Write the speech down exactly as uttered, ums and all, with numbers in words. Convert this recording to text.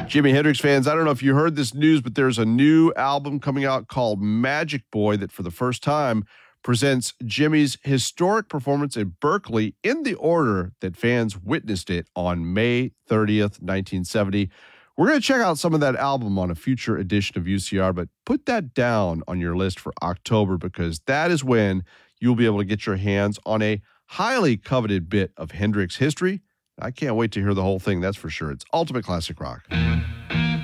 Jimi Hendrix fans, I don't know if you heard this news, but there's a new album coming out called Magic Boy that for the first time presents Jimi's historic performance at Berkeley in the order that fans witnessed it on May thirtieth, nineteen seventy. We're going to check out some of that album on a future edition of U C R, but put that down on your list for October because that is when you'll be able to get your hands on a highly coveted bit of Hendrix history. I can't wait to hear the whole thing, that's for sure. It's Ultimate Classic Rock.